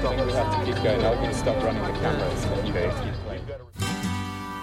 think we have to keep going. Now we're going to stop running the cameras. But, keep playing.